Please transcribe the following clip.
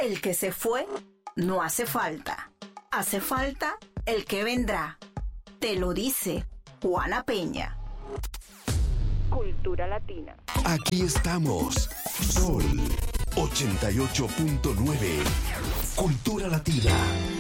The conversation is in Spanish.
El que se fue no hace falta. Hace falta el que vendrá. Te lo dice Juana Peña. Cultura Latina. Aquí estamos. Sol 88.9. Cultura Latina.